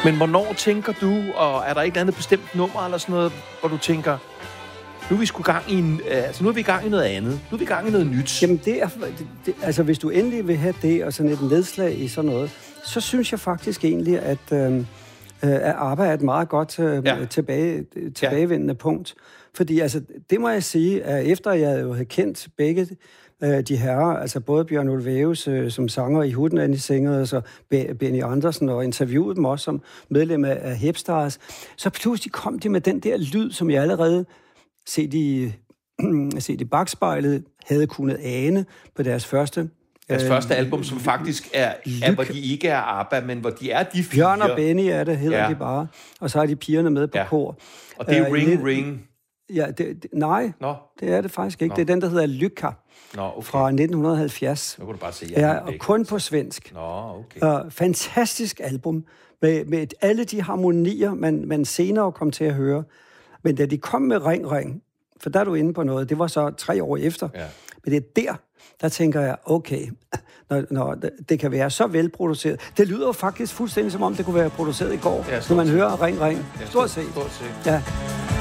Men hvornår tænker du, og er der et eller andet bestemt nummer eller sådan noget, hvor du tænker, nu er vi sgu gang i nu er vi i gang i noget andet. Nu er vi i gang i noget nyt. Jamen altså hvis du endelig vil have det, og sådan et nedslag i sådan noget, så synes jeg faktisk egentlig, at arbejde er et meget godt tilbagevendende punkt. Fordi altså, det må jeg sige, at efter jeg jo havde kendt begge de herrer, altså både Bjørn Ulvaeus som sanger i Hooten and the Singers, og Benny Andersen, og interviewede dem også som medlem af Hepstars, så pludselig kom de med den der lyd, som jeg allerede set i bagspejlet havde kunnet ane på deres første album, som faktisk er hvor de ikke er ABBA, men hvor de er de fire. Bjørn og Benny er det, hedder de bare. Og så er de pigerne med på kor. Og det er Ring. Ja, nej, det er det faktisk ikke. Det er den, der hedder Lycka fra 1970. Nu kan du bare se. Ja, og kun på svensk. Fantastisk album med alle de harmonier, man senere kom til at høre. Men da de kom med Ring, for der er du inde på noget, det var så 3 år efter. Ja. Men det er der tænker jeg, okay, når det kan være så velproduceret. Det lyder jo faktisk fuldstændig som om, det kunne være produceret i går, når man hører Ring. Stort set. Ja.